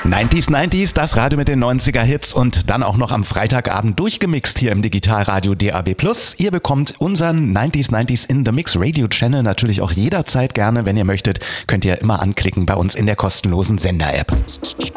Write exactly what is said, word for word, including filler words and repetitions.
neunziger neunziger, das Radio mit den neunziger Hits und dann auch noch am Freitagabend durchgemixt hier im Digitalradio D A B plus. Ihr bekommt unseren neunziger neunziger in the Mix Radio Channel natürlich auch jederzeit gerne, wenn ihr möchtet, könnt ihr immer anklicken bei uns in der kostenlosen Sender-App.